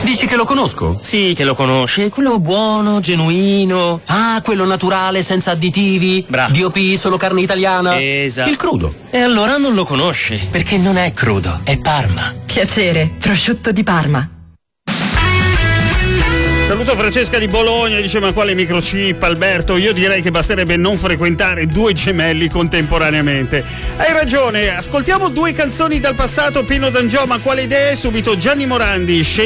Dici che lo conosco? Sì, che lo conosce, quello buono, genuino. Ah, quello naturale, senza additivi. Bravo. DOP, solo carne italiana. Esatto. Il crudo. E allora non lo conosce, perché non è crudo, è Parma. Piacere, prosciutto di Parma. Saluto Francesca di Bologna, dice: ma quale microchip, Alberto? Io direi che basterebbe non frequentare due gemelli contemporaneamente. Hai ragione, ascoltiamo due canzoni dal passato. Pino D'Angio, ma quale idea? Subito Gianni Morandi,